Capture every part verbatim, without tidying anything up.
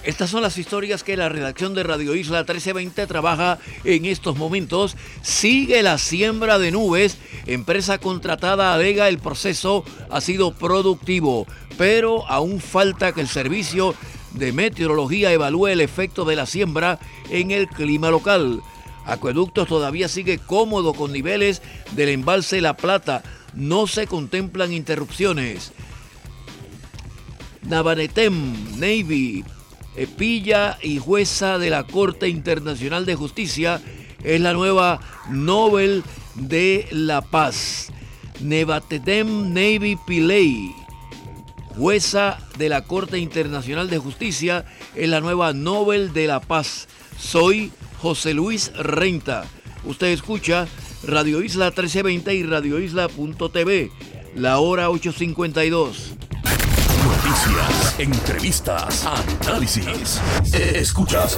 Estas son las historias que la redacción de Radio Isla trece veinte trabaja en estos momentos. Sigue la siembra de nubes. Empresa contratada alega el proceso ha sido productivo, pero aún falta que el servicio de meteorología evalúe el efecto de la siembra en el clima local. Acueductos todavía sigue cómodo con niveles del embalse La Plata. No se contemplan interrupciones. Nabanetem, Navy, pilla y jueza de la Corte Internacional de Justicia, es la nueva Nobel de la Paz. Nevatetem Navy Pillay, jueza de la Corte Internacional de Justicia, es la nueva Nobel de la Paz. Soy José Luis Renta. Usted escucha Radio Isla trece veinte y radio isla punto t v. La hora ocho cincuenta y dos. Noticias, entrevistas, análisis. Escuchas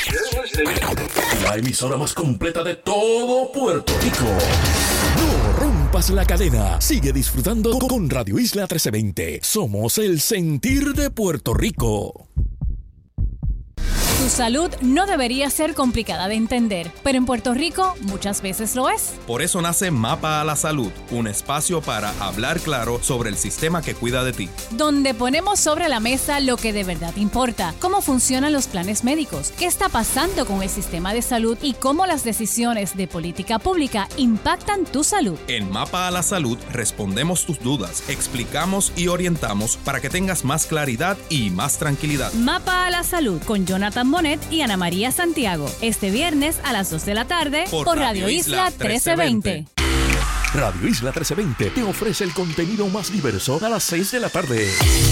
la emisora más completa de todo Puerto Rico. No rompas la cadena. Sigue disfrutando con Radio Isla trece veinte. Somos el sentir de Puerto Rico. Tu salud no debería ser complicada de entender, pero en Puerto Rico muchas veces lo es. Por eso nace Mapa a la Salud, un espacio para hablar claro sobre el sistema que cuida de ti. Donde ponemos sobre la mesa lo que de verdad importa, cómo funcionan los planes médicos, qué está pasando con el sistema de salud y cómo las decisiones de política pública impactan tu salud. En Mapa a la Salud respondemos tus dudas, explicamos y orientamos para que tengas más claridad y más tranquilidad. Mapa a la Salud con Jonathan Bonet y Ana María Santiago. Este viernes a las dos de la tarde por, por Radio, Radio Isla trece veinte. Radio Isla trece veinte te ofrece el contenido más diverso a las seis de la tarde.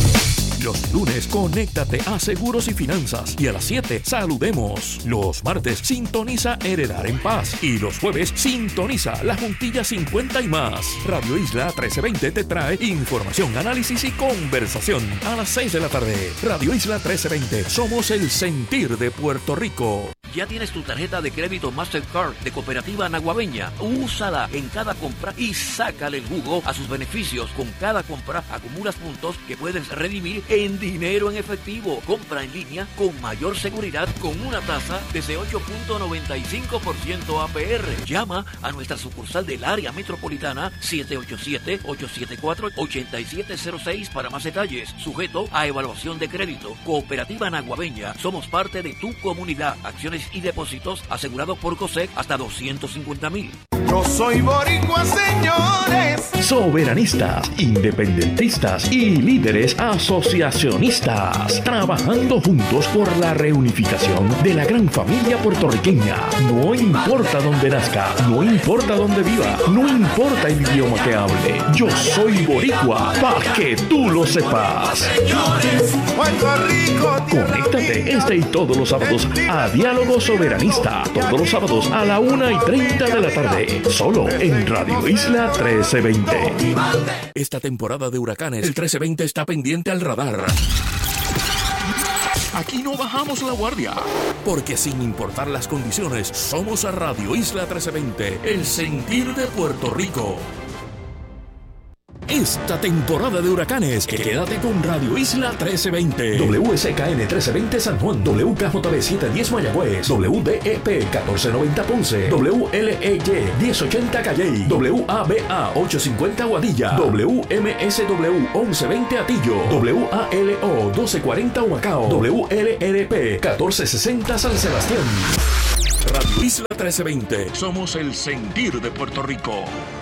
Los lunes, conéctate a Seguros y Finanzas. Y a las siete, saludemos. Los martes, sintoniza Heredar en Paz. Y los jueves, sintoniza La Juntilla cincuenta y más. Radio Isla trece veinte te trae información, análisis y conversación. A las seis de la tarde, Radio Isla trece veinte. Somos el sentir de Puerto Rico. ¿Ya tienes tu tarjeta de crédito Mastercard de Cooperativa Naguabeña? Úsala en cada compra y sácale el jugo a sus beneficios. Con cada compra acumulas puntos que puedes redimir en dinero en efectivo. Compra en línea con mayor seguridad con una tasa desde ocho punto noventa y cinco por ciento A P R. Llama a nuestra sucursal del área metropolitana siete ocho siete, ocho siete cuatro, ocho siete cero seis para más detalles. Sujeto a evaluación de crédito. Cooperativa Naguabeña. Somos parte de tu comunidad. Acciones y depósitos asegurados por COSEC hasta doscientos cincuenta mil. Yo soy boricua, señores. Soberanistas, independentistas y líderes asociacionistas, trabajando juntos por la reunificación de la gran familia puertorriqueña. No importa dónde nazca, no importa dónde viva, no importa el idioma que hable. Yo soy boricua, para que tú lo sepas. Señores, Puerto Rico. Conéctate este y todos los sábados a Diálogo Soberanista, todos los sábados a la una y treinta de la tarde, solo en Radio Isla trece veinte. Esta temporada de huracanes, el trece veinte está pendiente al radar. Aquí no bajamos la guardia, porque sin importar las condiciones, somos a Radio Isla trece veinte, el sentir de Puerto Rico. Esta temporada de huracanes, quédate con Radio Isla trece veinte. W S K N trece veinte San Juan, W K J B setecientos diez Mayagüez, W D E P catorce noventa Ponce, W L E Y diez ochenta Calley, W A B A ochocientos cincuenta Guadilla, W M S W once veinte Atillo, W A L O doce cuarenta Humacao, W L R P catorce sesenta San Sebastián. Radio Isla trece veinte. Somos el sentir de Puerto Rico.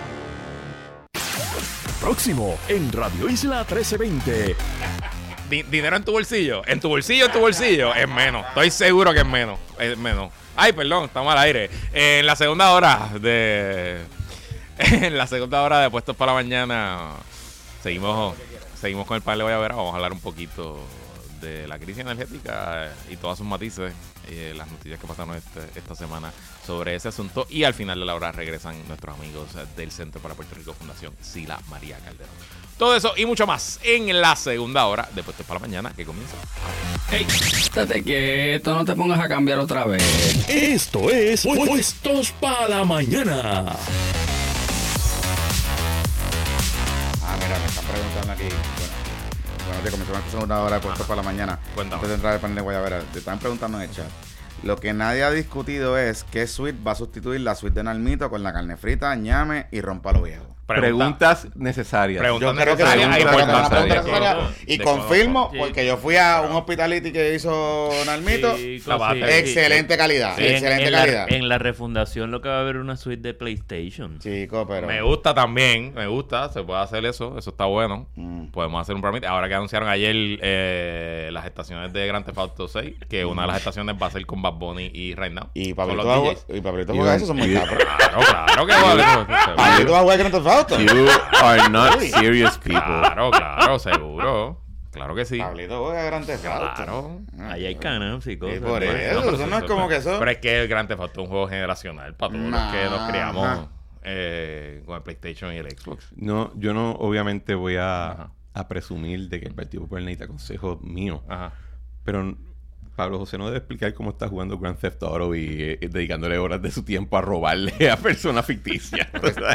Próximo en Radio Isla trece veinte. Dinero en tu bolsillo. En tu bolsillo, en tu bolsillo. Es menos. Estoy seguro que es menos. Es menos. Ay, perdón, estamos al aire. Eh, en la segunda hora de. En la segunda hora de Puestos para la Mañana. Seguimos. Seguimos con el panel de Guayabera. Vamos a hablar un poquito de la crisis energética y todos sus matices. Eh, las noticias que pasaron este, esta semana sobre ese asunto. Y al final de la hora regresan nuestros amigos del Centro para Puerto Rico Fundación Sila María Calderón. Todo eso y mucho más en la segunda hora de Puestos para la Mañana, que comienza. ¡Hey! Estate quieto, no te pongas a cambiar otra vez. Esto es Puestos para la Mañana. Ah, mira, me están preguntando aquí. Bueno, Bueno, te comenzó esta segunda hora de puesto para la mañana. Cuéntame. Antes de entrar al panel de Guayabera, te estaban preguntando en el chat. Lo que nadie ha discutido es qué suite va a sustituir la suite de Nalmito con la carne frita, ñame y rompa lo viejo. Preguntas necesarias. Preguntas Yo creo que sí, necesarias, yo creo que es una pregunta necesarias. necesaria. Y De confirmo, Sí. porque yo fui a un hospitality que hizo Nalmito. Sí, La bate. sí, Excelente calidad, sí. En- excelente en la- calidad. En la refundación lo que va a haber una suite de PlayStation. Chico, pero... Me gusta también, me gusta, se puede hacer eso, eso está bueno. Mm. Podemos hacer un permit. Ahora que anunciaron ayer eh, las estaciones de Grand Theft Auto seis, que una de las estaciones va a ser con Bad Bunny y Right Now. Y Son los Pablito, D va- Js. y Pablito Y juega un- eso, son muy y- capros. Claro, claro que vale. Pablito va a jugar Grand Theft Auto. You are not serious people. Claro, claro, seguro. Claro que sí. Pablito juega Grand Theft Auto. Claro. Ah, Ahí hay canas y Sí, cosas. por ¿no? eso, pero eso no es como que eso... Pero es que el Grand Theft Auto es un juego generacional para todos los que nos Ajá. criamos eh, con el PlayStation y el Xbox. No, yo no, obviamente voy a, Ajá. a presumir de que el Partido Popular necesita consejos míos. Ajá. Pero Pablo José no debe explicar cómo está jugando Grand Theft Auto y eh, dedicándole horas de su tiempo a robarle a personas ficticias.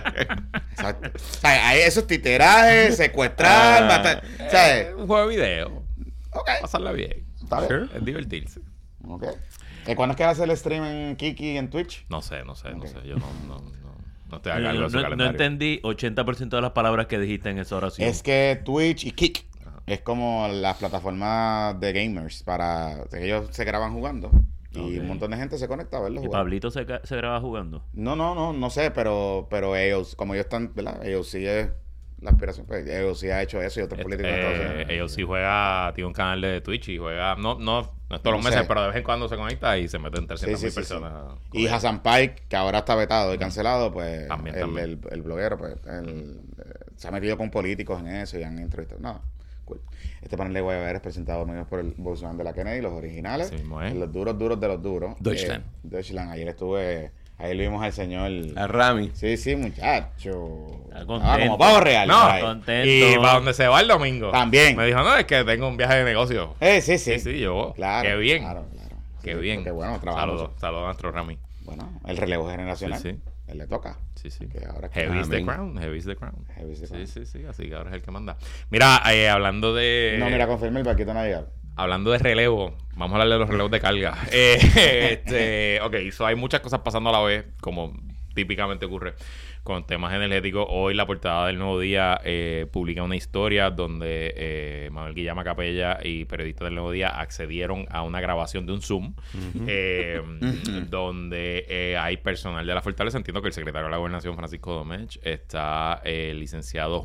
Exacto. O sea, hay esos titerajes, secuestrar, Ah. matar. ¿Sabes? Eh, un juego de video. Ok. Pasarla bien. Está bien. Es divertirse. Ok. ¿Y cuándo es que va a hacer el stream en Kiki en Twitch? No sé, no sé, no Ok. sé. Yo no, no, no, no estoy a No, cargo de su no- no calendario. entendí ochenta por ciento de las palabras que dijiste en esa oración. Es que Twitch y Kik es como las plataformas de gamers para que ellos se graban jugando y Ok. un montón de gente se conecta a verlos ¿Y jugar. Pablito se, ca- se graba jugando? No, no, no, no sé, pero pero ellos, como ellos están, ¿verdad? Ellos sí es la aspiración, pues ellos sí ha hecho eso y otros políticos en Estados Eh, Unidos. ellos sí juega, tiene un canal de Twitch y juega, no, no, no es todos los No meses, sé. pero de vez en cuando se conecta y se meten Sí, trescientas mil sí, sí, sí. personas. Y Hassan Pike, que ahora está vetado y cancelado, pues También, el, también. El, el bloguero, pues él, eh, se ha metido con políticos en eso y han entrevistado. No, cool. Este panel de Guayabera es presentado amigos por el Volkswagen de la Kennedy, los originales, Así mismo es. los duros, duros de los duros. Deutschland. Eh, Deutschland. Ayer estuve, ayer lo vimos al señor. A Rami. Sí, sí, muchacho. Está Ah, contento. como pavo real. No, ¿sabes? contento. Y para donde se va el domingo. También. Me dijo, no, es que tengo un viaje de negocio. Eh, sí, sí. Sí, sí, yo. Claro. Qué bien. Claro, claro. Qué Sí, bien. Qué bueno, trabajamos. Saludos, saludos a nuestro Rami. Bueno, el relevo generacional. Sí, sí. Él le toca. Sí, sí. Que ahora que- Heavy is the Amén. crown, heavy is the crown. Heavy is the Sí, crown. sí, sí, así que ahora es el que manda. Mira, eh, hablando de... No, mira, confirme el barquito no ha llegado. Hablando de relevo, vamos a hablar de los relevos de carga. Eh, este, ok, so hay muchas cosas pasando a la vez, como típicamente ocurre con temas energéticos. Hoy la portada del Nuevo Día eh, publica una historia donde eh, Manuel Guillama Capella y periodistas del Nuevo Día accedieron a una grabación de un Zoom eh, donde eh, hay personal de la Fortaleza. Entiendo que el secretario de la Gobernación, Francisco Domech, está eh, el licenciado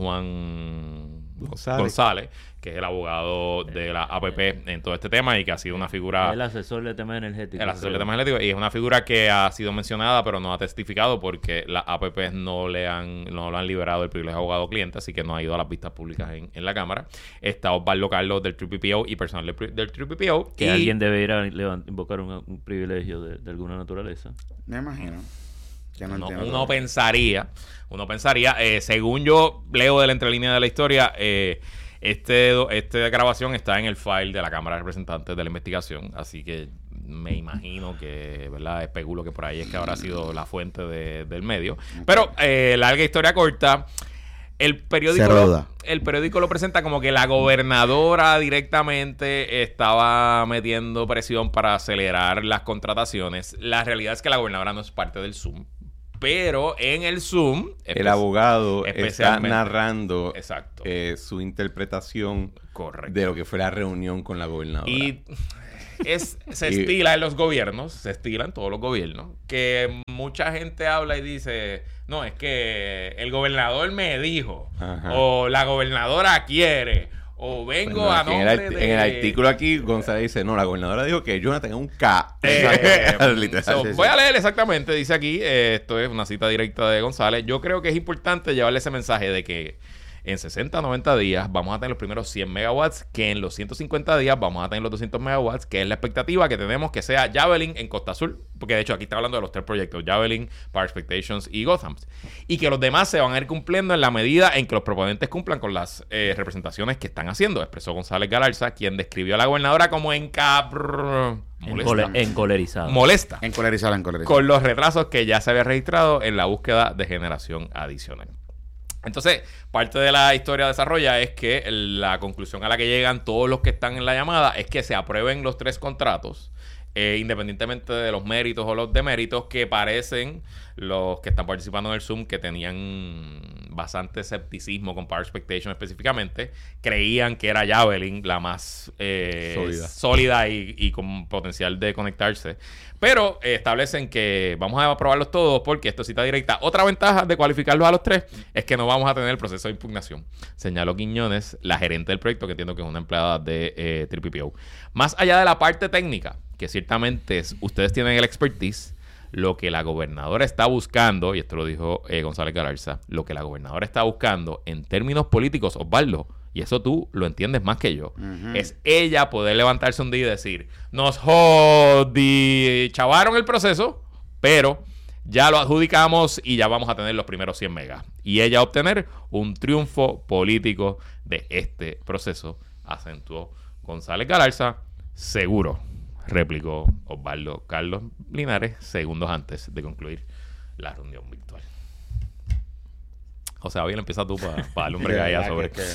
Juan González. González, que es el abogado de la A P P en todo este tema y que ha sido una figura... El asesor de temas energéticos. El asesor de creo. temas energéticos, y es una figura que ha sido mencionada pero no ha testificado porque las A P P no le han no lo han liberado del privilegio de abogado cliente, así que no ha ido a las vistas públicas en, en la Cámara. Está Osvaldo Carlos del Triple P O y personal del, pri- del Triple P O. Que y alguien debe ir a levan- invocar un, un privilegio de, de alguna naturaleza. Me imagino. Que no uno, entiendo uno todo. pensaría, uno pensaría, eh, según yo leo de la entrelínea de la historia, eh, este, do- esta grabación está en el file de la Cámara de Representantes de la investigación, así que me imagino que, ¿verdad? Especulo que por ahí es que habrá sido la fuente de- del medio. Pero, eh, larga historia corta, el periódico, Se lo, ruda. el periódico lo presenta como que la gobernadora directamente estaba metiendo presión para acelerar las contrataciones. La realidad es que la gobernadora no es parte del Zoom. Pero en el Zoom... El abogado está especialmente- narrando Exacto. eh, su interpretación Correcto. de lo que fue la reunión con la gobernadora. Y es, se Y- estila en los gobiernos, se estila en todos los gobiernos, que mucha gente habla y dice, no, es que el gobernador me dijo, Ajá. o la gobernadora quiere, o vengo Bueno, a aquí en, nombre el, arti- de... en el artículo aquí, González dice, no, la gobernadora dijo que Jonathan es un K. Eh, Literal. so, sí, sí. voy a leer exactamente, dice aquí, eh, esto es una cita directa de González. Yo creo que es importante llevarle ese mensaje de que en sesenta, noventa días vamos a tener los primeros cien megawatts, que en los ciento cincuenta días vamos a tener los doscientos megawatts, que es la expectativa que tenemos que sea Javelin en Costa Azul, porque de hecho aquí está hablando de los tres proyectos, Javelin, Power Expectations y Gotham, y que los demás se van a ir cumpliendo en la medida en que los proponentes cumplan con las eh, representaciones que están haciendo, expresó González Galarza, quien describió a la gobernadora como encabr... molesta, Encole- encolerizado. molesta Encolerizada, encolerizada. con los retrasos que ya se había registrado en la búsqueda de generación adicional. Entonces, parte de la historia desarrolla es que la conclusión a la que llegan todos los que están en la llamada es que se aprueben los tres contratos, eh, independientemente de los méritos o los deméritos, que parecen los que están participando en el Zoom, que tenían bastante escepticismo con Power Expectation específicamente, creían que era Javelin la más eh, sólida, sólida y, y con potencial de conectarse. Pero eh, establecen que vamos a aprobarlos todos porque esto es cita directa. Otra ventaja de cualificarlos a los tres es que no vamos a tener el proceso de impugnación, señaló Quiñones, la gerente del proyecto, que entiendo que es una empleada de eh, Triple P O. Más allá de la parte técnica, que ciertamente es, ustedes tienen el expertise, lo que la gobernadora está buscando, y esto lo dijo eh, González Galarza, lo que la gobernadora está buscando en términos políticos, Osvaldo, y eso tú lo entiendes más que yo, uh-huh. es ella poder levantarse un día y decir, nos jodi, chavaron el proceso, pero ya lo adjudicamos y ya vamos a tener los primeros cien megas. Y ella obtener un triunfo político de este proceso, acentuó González Galarza, seguro, replicó Osvaldo Carlos Linares segundos antes de concluir la reunión virtual. José Javier, empieza tú para pa darle un bregadilla sobre... Que,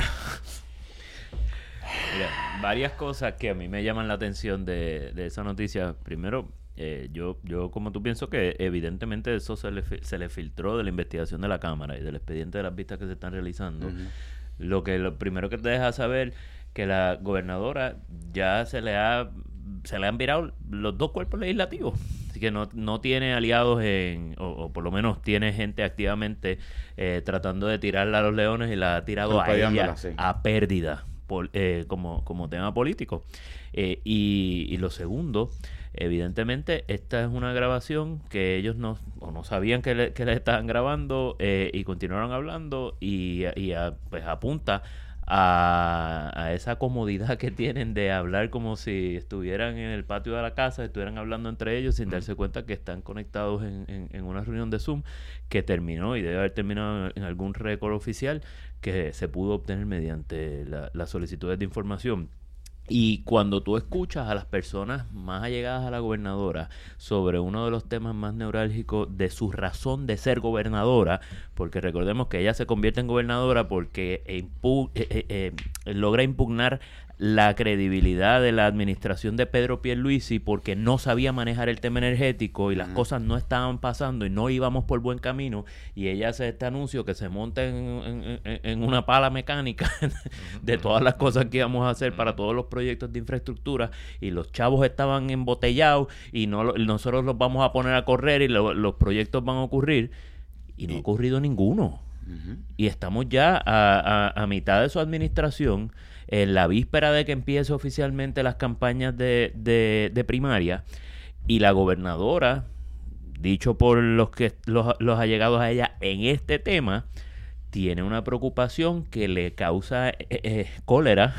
Mira, varias cosas que a mí me llaman la atención de, de esa noticia. Primero, eh, yo, yo como tú pienso que evidentemente eso se le, se le filtró de la investigación de la Cámara y del expediente de las vistas que se están realizando. Uh-huh. Lo que lo primero que te deja saber que la gobernadora ya se le ha se le han virado los dos cuerpos legislativos, así que no, no tiene aliados en, o, o por lo menos tiene gente activamente eh, tratando de tirarla a los leones y la ha tirado a ella sí. a pérdida por, eh, como, como tema político. Eh, y, y lo segundo, evidentemente esta es una grabación que ellos no, o no sabían que le, que le estaban grabando eh, y continuaron hablando y, y a, pues apunta A, a esa comodidad que tienen de hablar como si estuvieran en el patio de la casa, estuvieran hablando entre ellos sin darse cuenta que están conectados en, en, en una reunión de Zoom que terminó y debe haber terminado en, en algún récord oficial que se pudo obtener mediante la, las solicitudes de información. Y cuando tú escuchas a las personas más allegadas a la gobernadora sobre uno de los temas más neurálgicos de su razón de ser gobernadora, porque recordemos que ella se convierte en gobernadora porque impu- eh, eh, eh, logra impugnar la credibilidad de la administración de Pedro Pierluisi porque no sabía manejar el tema energético y las uh-huh. cosas no estaban pasando y no íbamos por buen camino, y ella hace este anuncio que se monta en, en, en, en una pala mecánica de todas las cosas que íbamos a hacer para todos los proyectos de infraestructura, y los chavos estaban embotellados y no nosotros los vamos a poner a correr y lo, los proyectos van a ocurrir, y no ha ocurrido ninguno. Uh-huh. Y estamos ya a, a, a mitad de su administración, en la víspera de que empiece oficialmente las campañas de, de, de primaria, y la gobernadora, dicho por los que los, los allegados a ella en este tema, tiene una preocupación que le causa eh, eh, cólera,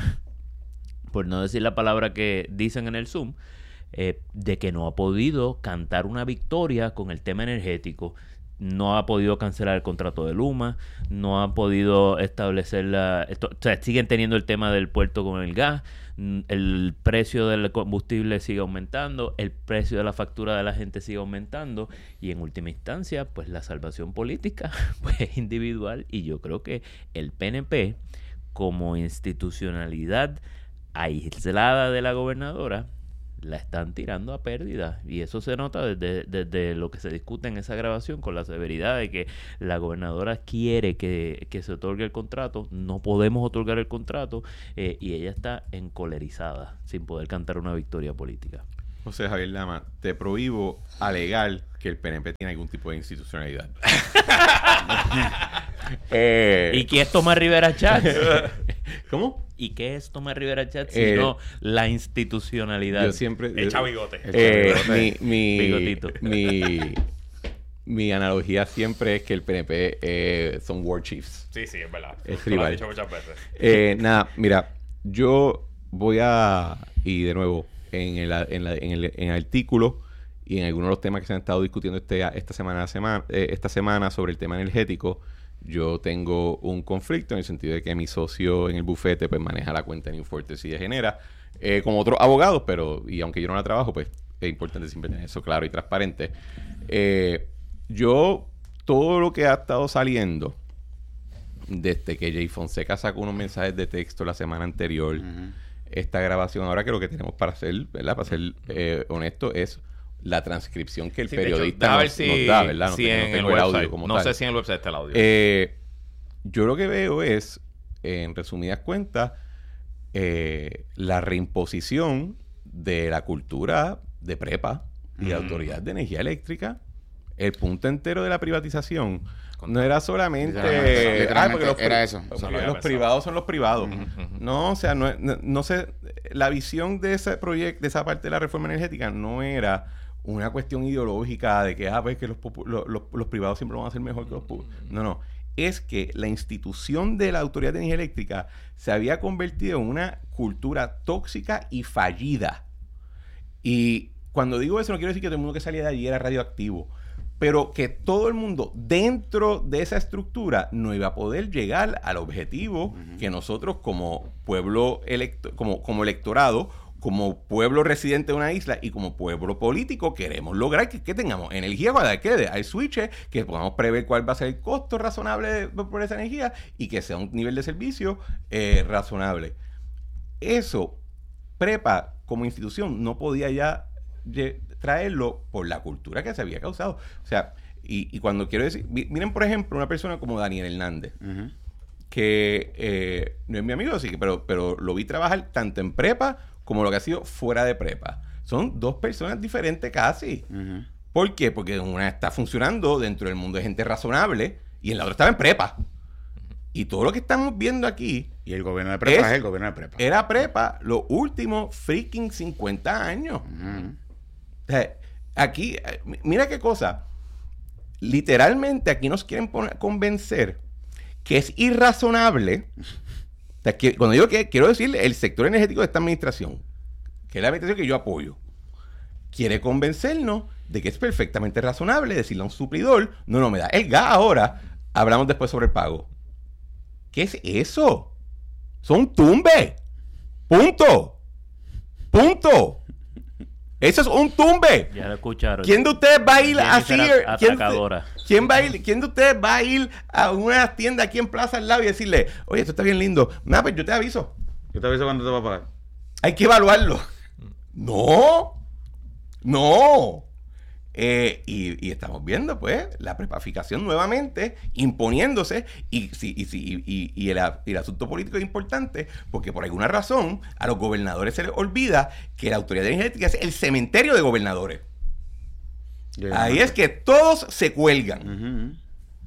por no decir la palabra que dicen en el Zoom, eh, de que no ha podido cantar una victoria con el tema energético. No ha podido cancelar el contrato de Luma, no ha podido establecer la... Esto, o sea, siguen teniendo el tema del puerto con el gas, el precio del combustible sigue aumentando, el precio de la factura de la gente sigue aumentando, y en última instancia, pues la salvación política pues es individual, y yo creo que el P N P, como institucionalidad aislada de la gobernadora, la están tirando a pérdida, y eso se nota desde, desde lo que se discute en esa grabación, con la severidad de que la gobernadora quiere que, que se otorgue el contrato, no podemos otorgar el contrato, eh, y ella está encolerizada sin poder cantar una victoria política. José Javier Lama, te prohíbo alegar que el P N P tiene algún tipo de institucionalidad. eh, ¿Y qué es Tomás Rivera Chats? ¿Cómo? ¿Y qué es Tomás Rivera Chats eh, sino la institucionalidad? Yo siempre... Echa bigote. Eh, mi, mi, Bigotito. Mi, mi analogía siempre es que el P N P eh, son war chiefs. Sí, sí, es verdad. Es lo rival. has dicho muchas veces. Eh, nada, mira, yo voy a... Y de nuevo, en el, en, la, en, el, en el artículo y en algunos de los temas que se han estado discutiendo este, esta, semana, semana, eh, esta semana sobre el tema energético, yo tengo un conflicto en el sentido de que mi socio en el bufete pues maneja la cuenta en Infortes y de Genera, eh, como otros abogados, pero y aunque yo no la trabajo, pues es importante siempre tener eso claro y transparente. Eh, yo, todo lo que ha estado saliendo desde que Jay Fonseca sacó unos mensajes de texto la semana anterior, uh-huh. esta grabación, ahora que lo que tenemos para ser, ¿verdad? Para ser eh, honesto, es la transcripción que el sí, periodista hecho, nos, si, nos da, ¿verdad? No, si tengo, en no tengo el, el website, audio como no tal. sé si en el website está el audio. Eh, yo lo que veo es, en resumidas cuentas, eh, la reimposición de la cultura de prepa y de mm. autoridad de energía eléctrica. El punto entero de la privatización no era solamente... Literalmente, ah, porque los, era eso. Los, los, los privados son los privados. Uh-huh, uh-huh. No, o sea, no, no, no sé... La visión de ese proyecto, de esa parte de la reforma energética, no era una cuestión ideológica de que, ah, pues que los, los, los, los privados siempre van a ser mejor que los públicos. No, no. Es que la institución de la Autoridad de Energía Eléctrica se había convertido en una cultura tóxica y fallida. Y cuando digo eso, no quiero decir que todo el mundo que salía de allí era radioactivo, pero que todo el mundo dentro de esa estructura no iba a poder llegar al objetivo uh-huh. que nosotros como pueblo electo, como, como electorado, como pueblo residente de una isla y como pueblo político queremos lograr que, que tengamos energía cuando quede, hay switches, que podamos prever cuál va a ser el costo razonable de, por esa energía y que sea un nivel de servicio eh, razonable. Eso, prepa como institución no podía ya ye- traerlo por la cultura que se había causado. O sea, y, y cuando quiero decir, miren por ejemplo una persona como Daniel Hernández, uh-huh. que eh, no es mi amigo, así que, pero, pero lo vi trabajar tanto en prepa como lo que ha sido fuera de prepa. Son dos personas diferentes casi. Uh-huh. ¿Por qué? Porque una está funcionando dentro del mundo de gente razonable y en la otra estaba en prepa. Y todo lo que estamos viendo aquí... Y el gobierno de prepa es, es el gobierno de prepa. Era prepa los últimos freaking cincuenta años. Uh-huh. O sea, aquí, mira qué cosa. Literalmente aquí nos quieren poner, convencer que es irrazonable... O sea, que, cuando digo que quiero decirle, el sector energético de esta administración, que es la administración que yo apoyo, quiere convencernos de que es perfectamente razonable decirle a un suplidor, no, no, me da el gas ahora, hablamos después sobre el pago. ¿Qué es eso? Son tumbe. Punto. Punto. Eso es un tumbe. Ya lo escucharon. ¿Quién de ustedes va a ir a Sears? ¿Quién, ¿Quién, va a ir, ¿Quién de ustedes va a ir a una tienda aquí en Plaza al lado y decirle, oye, esto está bien lindo? Nada, pues yo te aviso. Yo te aviso cuando te va a pagar. Hay que evaluarlo. No. No. Eh, y, y estamos viendo, pues, la prepaficación nuevamente imponiéndose. Y, y, y, y, y, el, y el asunto político es importante porque por alguna razón a los gobernadores se les olvida que la autoridad energética es el cementerio de gobernadores. Yeah. Ahí es que todos se cuelgan. Uh-huh.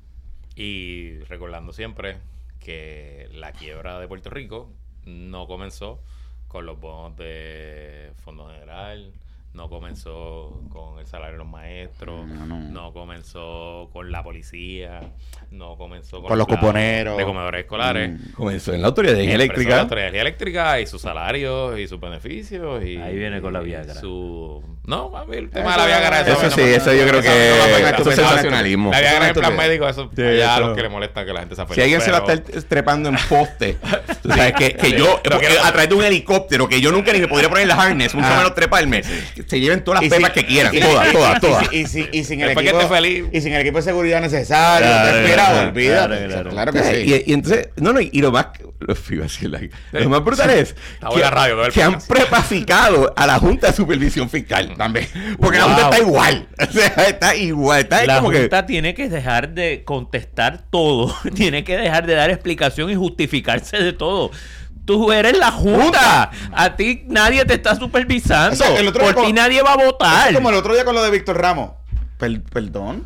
Y recordando siempre que la quiebra de Puerto Rico no comenzó con los bonos de Fondo General, no comenzó con el salario de los maestros, no, no. no comenzó con la policía, no comenzó con, con los cuponeros de comedores escolares. Mm. Comenzó en la Autoridad de Energía Eléctrica. La Autoridad de Energía Eléctrica y sus salarios y sus beneficios. Y, ahí viene con la Viagra. Su... No, a mí el tema eso, de la Viagra... Eso, eso sí, eso yo creo que eso es sensacionalismo. La Viagra en el plan médico, eso sí, allá a los que le molesta que la gente se afecte. Si alguien pero... se va a estar trepando en poste, tú sabes que, que yo, no, que a través de un helicóptero, que yo nunca ni me podría poner el harness, un menos treparme, se lleven todas las pepas que quieran, todas, todas, todas. Y sin el equipo y sin el equipo de seguridad necesario, desesperado, olvídate. Claro que sí. Y entonces, no, no, y lo más lo más brutal es que han prepaficado a la Junta de Supervisión Fiscal también. Porque wow. la Junta está igual. O sea, está igual. Está la como Junta que... tiene que dejar de contestar todo. Tiene que dejar de dar explicación y justificarse de todo. Tú eres la Junta. Junta. A ti nadie te está supervisando. O sea, el otro Por ti como, nadie va a votar. Es como el otro día con lo de Víctor Ramos. Per, perdón.